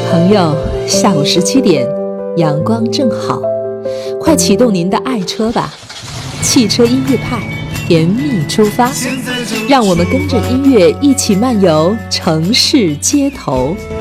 朋友，下午17点，阳光正好，快启动您的爱车吧！汽车音乐派，甜蜜出发，让我们跟着音乐一起漫游城市街头。